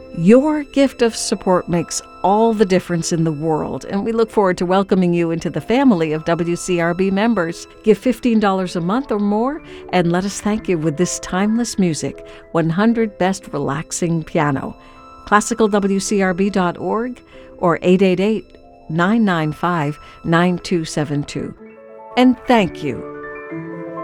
Your gift of support makes all the difference in the world, and we look forward to welcoming you into the family of WCRB members. Give $15 a month or more, and let us thank you with this timeless music, 100 Best Relaxing Piano. ClassicalWCRB.org or 888-995-9272. And thank you